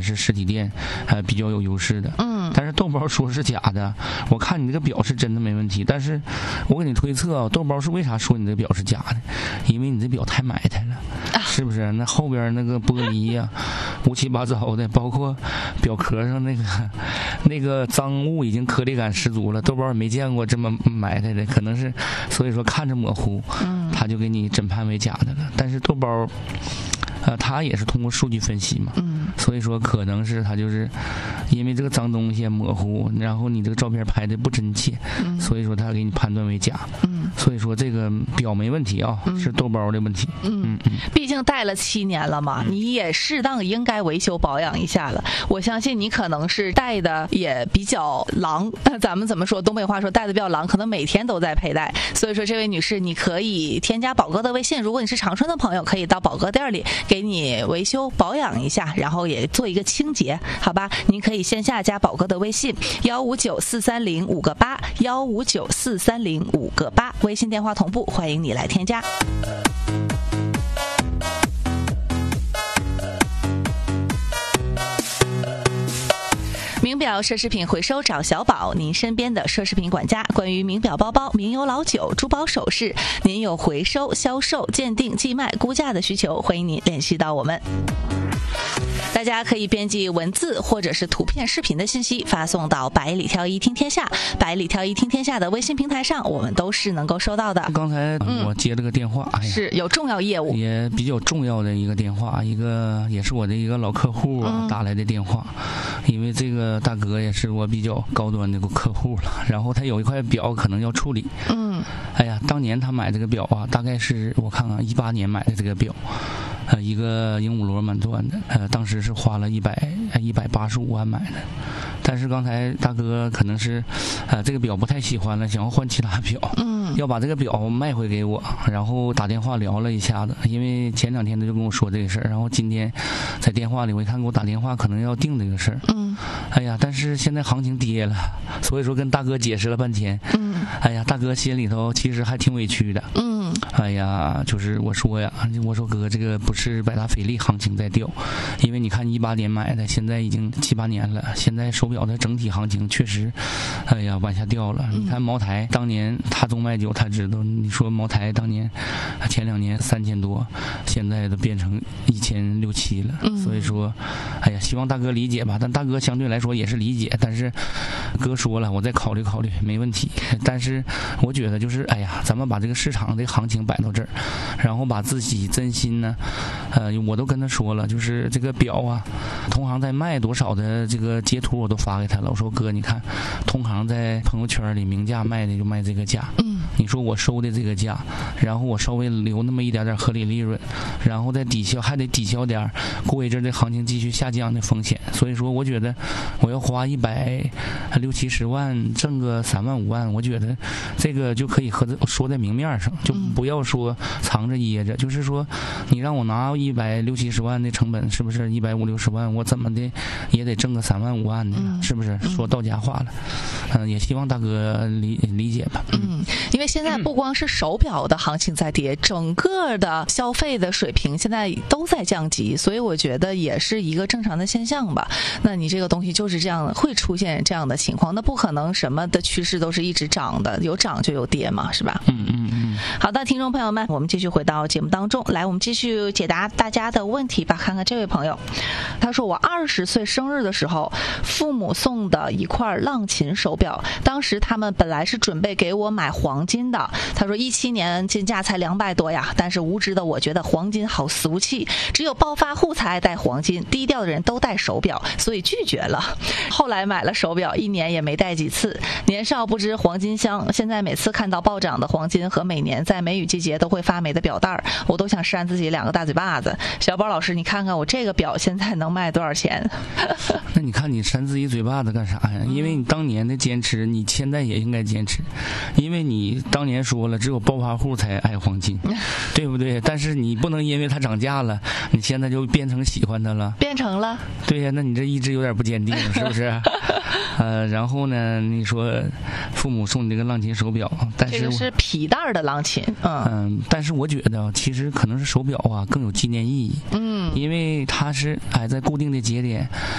是实体店比较有优势的。但是豆包说是假的，我看你这个表是真的没问题，但是我给你推测豆包是为啥说你这表是假的？因为你这表太埋汰了，是不是？那后边那个玻璃呀，乌七八糟的，包括表壳上那个脏物已经颗粒感十足了，豆包也没见过这么埋汰的，可能是所以说看着模糊，他就给你诊判为假的了。但是豆包他也是通过数据分析嘛，所以说可能是他就是因为这个脏东西模糊，然后你这个照片拍的不真切，所以说他给你判断为假。所以说这个表没问题啊，是豆包的问题。 毕竟戴了7年了嘛，你也适当应该维修保养一下了。我相信你可能是戴的也比较狼，咱们怎么说？东北话说戴的比较狼，可能每天都在佩戴。所以说，这位女士，你可以添加宝哥的微信，如果你是长春的朋友，可以到宝哥店里给你维修保养一下，然后也做一个清洁，好吧？您可以线下加宝哥的微信1594305个8，1594305个8，微信电话同步，欢迎你来添加。名表奢侈品回收找小宝，您身边的奢侈品管家。关于名表、包包、名油、老酒、珠宝首饰，您有回收、销售、鉴定、寄卖、估价的需求，欢迎您联系到我们。大家可以编辑文字或者是图片、视频的信息发送到百里挑一听天下、百里挑一听天下的微信平台上，我们都是能够收到的。 刚才我接了个电话， 是有重要业务， 也比较重要的一个电话，也是我的一个老客户打来的电话，因为这个大哥也是我比较高端的客户了，然后他有一块表可能要处理。哎呀，当年他买这个表啊，大概是我看看18年买的这个表。一个鹦鹉螺满钻的，当时是花了185万买的，但是刚才大哥可能是，这个表不太喜欢了，想要换其他表，要把这个表卖回给我，然后打电话聊了一下子，因为前2天他就跟我说这个事儿，然后今天在电话里我一看给我打电话，可能要定这个事儿，哎呀，但是现在行情跌了，所以说跟大哥解释了半天，哎呀，大哥心里头其实还挺委屈的，哎呀，就是我说哥，这个不是百达翡丽行情在掉，因为你看18年买的，现在已经7、8年了，现在手表的整体行情确实，哎呀往下掉了。你看茅台当年他总买酒，他知道，你说茅台当年前2年3000多，现在都变成1600、1700了，所以说，哎呀，希望大哥理解吧。但大哥相对来说也是理解，但是哥说了，我再考虑考虑，没问题。但是我觉得就是，哎呀，咱们把这个市场这个行情摆到这儿，然后把自己真心呢，我都跟他说了，就是这个表啊，同行在卖多少的这个截图我都发给他了。我说哥，你看，同行在朋友圈里明价卖的就卖这个价，你说我收的这个价，然后我稍微留那么一点点合理利润，然后再还得抵消点过一阵这行情继续下降的风险。所以说，我觉得我要花160、70万挣个3万5万，我觉得这个就可以说在明面上，就不要说藏着掖着。就是说，你让我拿160、70万的成本，是不是150、60万？我怎么的也得挣个3万5万的，是不是？说到家话了，也希望大哥理解吧。 因为现在不光是手表的行情在跌，整个的消费的水平现在都在降级，所以我觉得也是一个正常的现象吧。那你这个东西就是这样，会出现这样的情况，那不可能什么的趋势都是一直涨的，有涨就有跌嘛，是吧？好的，听众朋友们，我们继续回到节目当中来，我们继续解答大家的问题吧。看看这位朋友，他说我20岁生日的时候，父母送的一块浪琴手表，当时他们本来是准备给我买黄金的。他说17年金价才200多呀，但是无知的我觉得黄金好俗气，只有暴发户才爱戴黄金，低调的人都戴手表，所以拒绝了。后来买了手表，1年也没戴几次。年少不知黄金香，现在每次看到暴涨的黄金和每年在梅雨季节都会发霉的表带，我都想扇自己2个大嘴巴子。小宝老师，你看看我这个表现在能卖多少钱？ 那你看你扇自己嘴巴子干啥呀？因为你当年的坚持，你现在也应该坚持，因为你当年说了，只有暴发户才爱黄金，对不对？但是你不能因为它涨价了，你现在就变成喜欢它了， 变成了。 对呀，那你这意志有点不坚定，是不是？然后呢，你说父母送你这个浪琴手表，但是这个是皮带的浪琴， 但是我觉得其实可能是手表啊更有纪念意义，因为它是在固定的节点